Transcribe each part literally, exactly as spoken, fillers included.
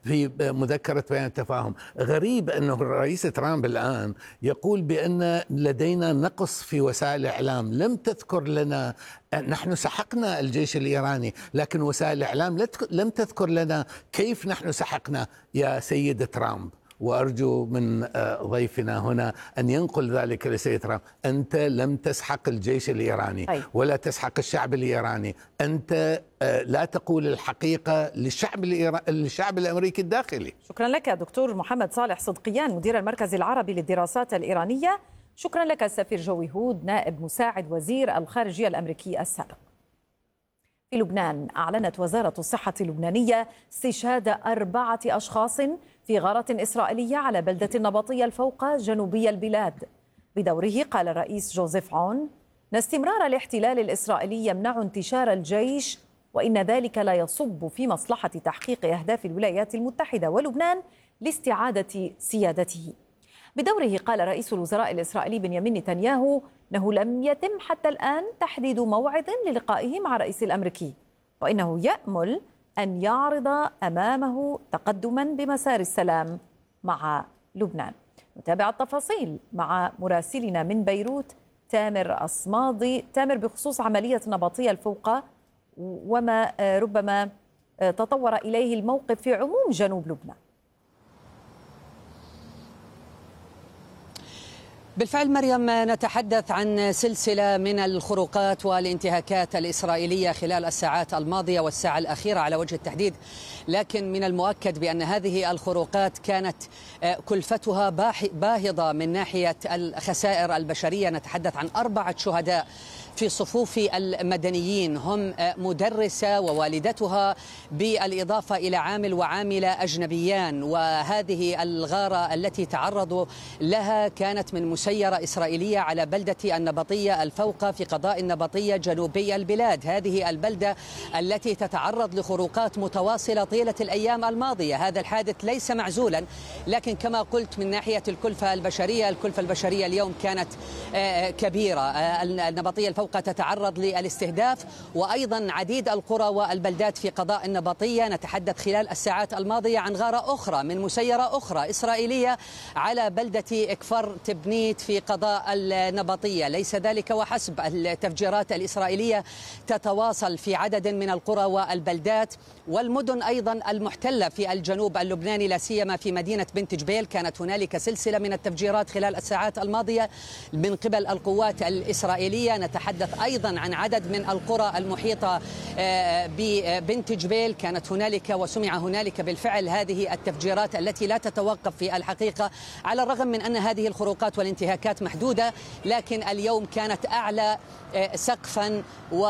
في مذكرة بيان التفاهم. غريب أنه الرئيس ترامب الآن يقول بأن لدينا نقص في وسائل الإعلام. لم تذكر لنا، نحن سحقنا الجيش الإيراني، لكن وسائل الإعلام لم تذكر لنا كيف نحن سحقنا يا سيد ترامب. وأرجو من ضيفنا هنا أن ينقل ذلك لسيد ترامب. أنت لم تسحق الجيش الإيراني ولا تسحق الشعب الإيراني. أنت لا تقول الحقيقة للشعب للشعب الأمريكي الداخلي. شكرا لك دكتور محمد صالح صدقيان، مدير المركز العربي للدراسات الإيرانية. شكرا لك السفير جوي هود، نائب مساعد وزير الخارجية الأمريكي السابق. في لبنان، أعلنت وزارة الصحة اللبنانية استشهاد أربعة أشخاص في غارة إسرائيلية على بلدة النبطية الفوق جنوبي البلاد. بدوره قال الرئيس جوزيف عون أن استمرار الاحتلال الإسرائيلي يمنع انتشار الجيش، وإن ذلك لا يصب في مصلحة تحقيق أهداف الولايات المتحدة ولبنان لاستعادة سيادته. بدوره قال رئيس الوزراء الإسرائيلي بنيامين نتنياهو أنه لم يتم حتى الآن تحديد موعد للقائه مع الرئيس الأمريكي، وإنه يأمل أن يعرض أمامه تقدما بمسار السلام مع لبنان. نتابع التفاصيل مع مراسلنا من بيروت تامر أصماضي. تامر، بخصوص عملية النبطية الفوق وما ربما تطور إليه الموقف في عموم جنوب لبنان. بالفعل مريم، نتحدث عن سلسلة من الخروقات والانتهاكات الإسرائيلية خلال الساعات الماضية والساعة الأخيرة على وجه التحديد، لكن من المؤكد بأن هذه الخروقات كانت كلفتها باهظة من ناحية الخسائر البشرية. نتحدث عن أربعة شهداء في صفوف المدنيين، هم مدرسة ووالدتها بالإضافة إلى عامل وعاملة أجنبيان. وهذه الغارة التي تعرضوا لها كانت من مسيرة إسرائيلية على بلدة النبطية الفوق في قضاء النبطية جنوبي البلاد. هذه البلدة التي تتعرض لخروقات متواصلة طيلة الأيام الماضية. هذا الحادث ليس معزولا، لكن كما قلت من ناحية الكلفة البشرية، الكلفة البشرية اليوم كانت كبيرة. النبطية الفوق تتعرض للاستهداف، وأيضا عديد القرى والبلدات في قضاء النبطية. نتحدث خلال الساعات الماضية عن غارة أخرى من مسيرة أخرى إسرائيلية على بلدة إكفر تبنيت في قضاء النبطية. ليس ذلك وحسب، التفجيرات الإسرائيلية تتواصل في عدد من القرى والبلدات والمدن أيضا المحتلة في الجنوب اللبناني، لا سيما في مدينة بنت جبيل. كانت هنالك سلسلة من التفجيرات خلال الساعات الماضية من قبل القوات الإسرائيلية. نتحدث أيضا عن عدد من القرى المحيطة ببنت جبيل، كانت هنالك وسمع هنالك بالفعل هذه التفجيرات التي لا تتوقف في الحقيقة، على الرغم من أن هذه الخروقات والانتهاكات محدودة، لكن اليوم كانت أعلى سقفا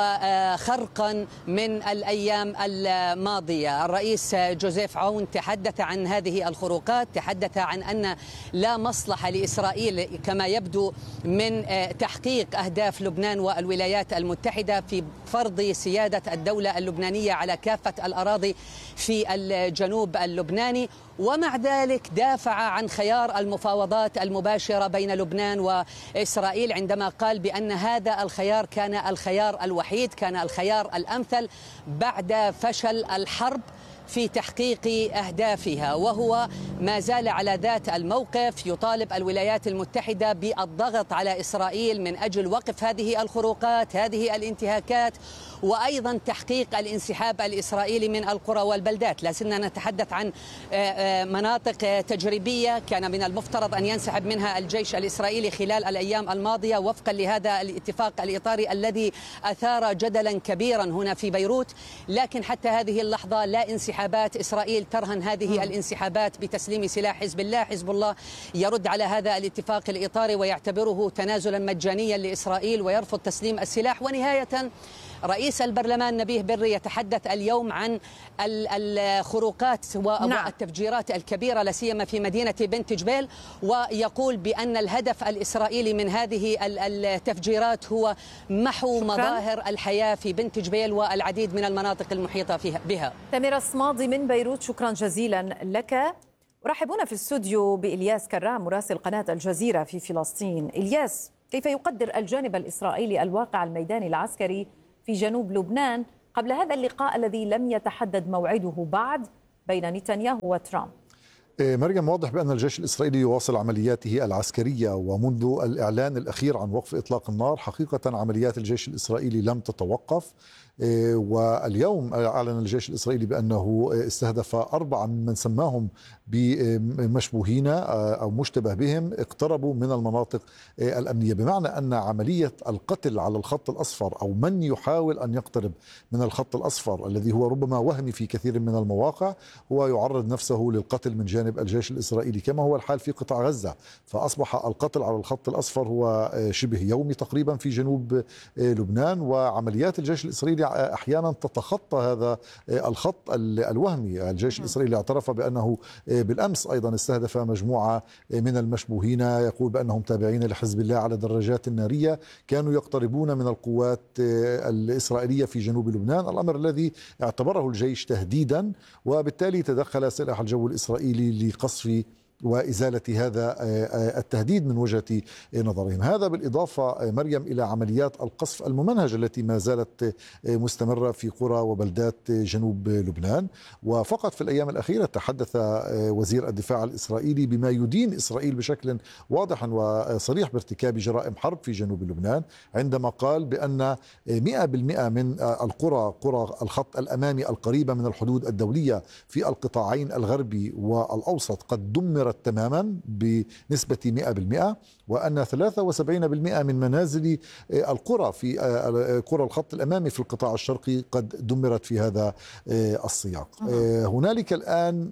وخرقا من الأيام الماضية. الرئيس جوزيف عون تحدث عن هذه الخروقات، تحدث عن أن لا مصلحة لإسرائيل كما يبدو من تحقيق أهداف لبنان والولايات المتحدة في فرض سيادة الدولة اللبنانية على كافة الأراضي في الجنوب اللبناني. ومع ذلك دافع عن خيار المفاوضات المباشرة بين لبنان وإسرائيل، عندما قال بأن هذا الخيار كان الخيار الوحيد، كان الخيار الأمثل بعد فشل الحرب في تحقيق أهدافها. وهو ما زال على ذات الموقف، يطالب الولايات المتحدة بالضغط على إسرائيل من أجل وقف هذه الخروقات، هذه الانتهاكات، وأيضا تحقيق الانسحاب الإسرائيلي من القرى والبلدات. لا زلنا نتحدث عن مناطق تجريبية كان من المفترض أن ينسحب منها الجيش الإسرائيلي خلال الأيام الماضية وفقا لهذا الاتفاق الإطاري الذي أثار جدلا كبيرا هنا في بيروت، لكن حتى هذه اللحظة لا انسحابات. إسرائيل ترهن هذه الانسحابات بتسليم سلاح حزب الله. حزب الله يرد على هذا الاتفاق الإطاري ويعتبره تنازلا مجانيا لإسرائيل ويرفض تسليم السلاح. ونهاية رئيس البرلمان نبيه بري يتحدث اليوم عن الخروقات والتفجيرات الكبيرة لا سيما في مدينة بنت جبيل، ويقول بأن الهدف الإسرائيلي من هذه التفجيرات هو محو شكرا. مظاهر الحياة في بنت جبيل والعديد من المناطق المحيطة فيها بها. تامر أصماضي من بيروت، شكرا جزيلا لك. ورحبونا في الاستوديو بإلياس كرام مراسل قناة الجزيرة في فلسطين. إلياس، كيف يقدر الجانب الإسرائيلي الواقع الميداني العسكري في جنوب لبنان قبل هذا اللقاء الذي لم يتحدد موعده بعد، بين نتنياهو وترامب؟ مريم، واضح بأن الجيش الإسرائيلي يواصل عملياته العسكرية، ومنذ الإعلان الأخير عن وقف إطلاق النار حقيقة عمليات الجيش الإسرائيلي لم تتوقف. واليوم أعلن الجيش الإسرائيلي بأنه استهدف أربعة من سماهم بمشبوهين أو مشتبه بهم اقتربوا من المناطق الأمنية، بمعنى أن عملية القتل على الخط الأصفر أو من يحاول أن يقترب من الخط الأصفر الذي هو ربما وهمي في كثير من المواقع هو يعرض نفسه للقتل من جانب الجيش الإسرائيلي، كما هو الحال في قطاع غزة. فأصبح القتل على الخط الأصفر هو شبه يومي تقريبا في جنوب لبنان، وعمليات الجيش الإسرائيلي أحيانا تتخطى هذا الخط الوهمي. الجيش الإسرائيلي اعترف بأنه بالأمس أيضا استهدف مجموعة من المشبوهين يقول بأنهم تابعين لحزب الله على دراجات نارية كانوا يقتربون من القوات الإسرائيلية في جنوب لبنان، الأمر الذي اعتبره الجيش تهديدا، وبالتالي تدخل سلاح الجو الإسرائيلي لقصف وإزالة هذا التهديد من وجهة نظرهم. هذا بالإضافة مريم إلى عمليات القصف الممنهجة التي ما زالت مستمرة في قرى وبلدات جنوب لبنان. وفقط في الأيام الأخيرة تحدث وزير الدفاع الإسرائيلي بما يدين إسرائيل بشكل واضح وصريح بارتكاب جرائم حرب في جنوب لبنان، عندما قال بأن مئة بالمئة من القرى قرى الخط الأمامي القريبة من الحدود الدولية في القطاعين الغربي والأوسط قد دمرت تماما بنسبة مئة بالمئة، وأن ثلاثة وسبعين بالمئة من منازل القرى في قرى الخط الأمامي في القطاع الشرقي قد دمرت في هذا السياق. هنالك الآن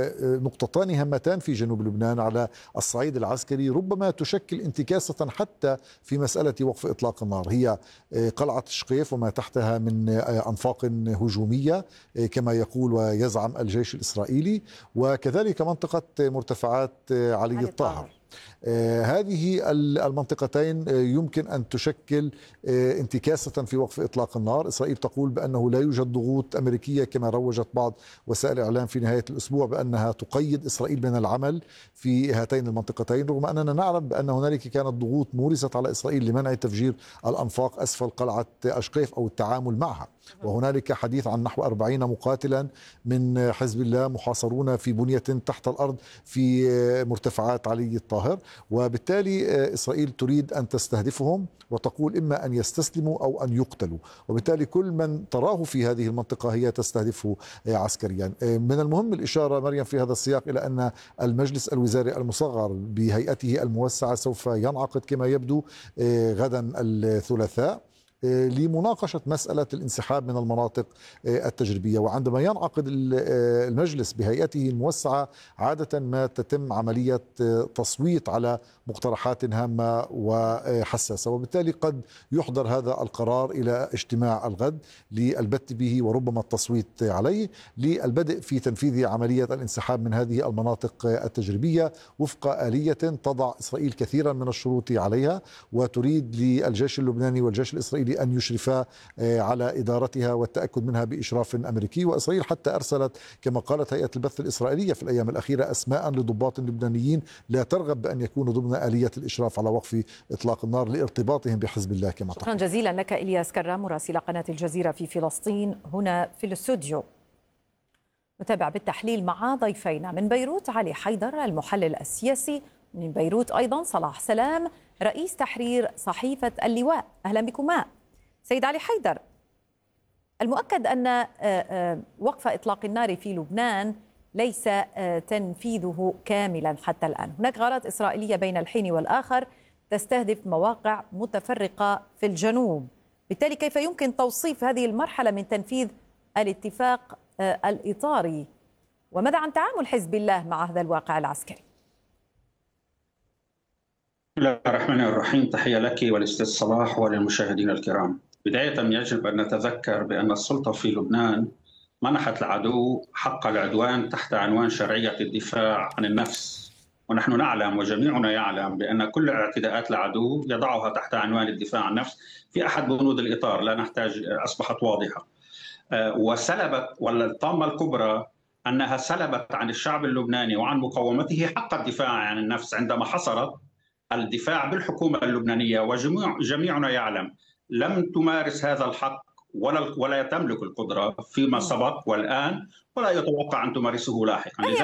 نقطتان هامتان في جنوب لبنان على الصعيد العسكري ربما تشكل انتكاسة حتى في مسألة وقف إطلاق النار، هي قلعة شقيف وما تحتها من أنفاق هجومية كما يقول ويزعم الجيش الإسرائيلي، وكذلك منطقة مرتفعات علي الطاهر. آه هذه المنطقتين آه يمكن أن تشكل آه انتكاسة في وقف إطلاق النار. إسرائيل تقول بأنه لا يوجد ضغوط أمريكية كما روجت بعض وسائل الإعلام في نهاية الأسبوع بأنها تقيد إسرائيل من العمل في هاتين المنطقتين، رغم أننا نعلم بأن هنالك كانت ضغوط مورست على إسرائيل لمنع تفجير الأنفاق أسفل قلعة أشقيف أو التعامل معها. وهنالك حديث عن نحو أربعين مقاتلا من حزب الله محاصرون في بنية تحت الأرض في مرتفعات علي الطاهر، وبالتالي إسرائيل تريد أن تستهدفهم وتقول إما أن يستسلموا أو أن يقتلوا، وبالتالي كل من تراه في هذه المنطقة هي تستهدفه عسكريا. من المهم الإشارة مريم في هذا السياق إلى أن المجلس الوزاري المصغر بهيئته الموسعة سوف ينعقد كما يبدو غدا الثلاثاء لمناقشة مسألة الانسحاب من المناطق التجريبية. وعندما ينعقد المجلس بهيئته الموسعة عادة ما تتم عملية تصويت على مقترحات هامة وحساسة، وبالتالي قد يحضر هذا القرار إلى اجتماع الغد للبت به وربما التصويت عليه للبدء في تنفيذ عملية الانسحاب من هذه المناطق التجريبية وفق آلية تضع إسرائيل كثيرا من الشروط عليها، وتريد للجيش اللبناني والجيش الإسرائيلي أن يشرفا على إدارتها والتأكد منها بإشراف أمريكي. وإسرائيل حتى أرسلت كما قالت هيئة البث الإسرائيلية في الأيام الأخيرة أسماء لضباط لبنانيين لا ترغب بأن يكونوا ضمن آلية الإشراف على وقف إطلاق النار لارتباطهم بحزب الله كما شكرا جزيلا لك إلياس كرام مراسل قناة الجزيرة في فلسطين هنا في الاستوديو. نتابع بالتحليل مع ضيفينا من بيروت علي حيدر المحلل السياسي، من بيروت أيضا صلاح سلام رئيس تحرير صحيفة اللواء. أهلا بكما. سيد علي حيدر، المؤكد أن وقف إطلاق النار في لبنان ليس تنفيذه كاملا حتى الآن، هناك غارات إسرائيلية بين الحين والآخر تستهدف مواقع متفرقة في الجنوب، بالتالي كيف يمكن توصيف هذه المرحلة من تنفيذ الاتفاق الإطاري، وماذا عن تعامل حزب الله مع هذا الواقع العسكري؟ بسم الله الرحمن الرحيم، تحية لك وللأستاذ صلاح وللمشاهدين الكرام. بداية يجب أن نتذكر بأن السلطة في لبنان منحت العدو حق العدوان تحت عنوان شرعية الدفاع عن النفس، ونحن نعلم وجميعنا يعلم بأن كل اعتداءات العدو يضعها تحت عنوان الدفاع عن النفس في أحد بنود الإطار، لا نحتاج، أصبحت واضحة. وسلبت، والطامة الكبرى أنها سلبت عن الشعب اللبناني وعن مقاومته حق الدفاع عن النفس عندما حصرت الدفاع بالحكومة اللبنانية، وجميعنا يعلم لم تمارس هذا الحق ولا ولا تملك القدرة فيما سبق والآن، ولا يتوقع أن تمارسه لاحقا.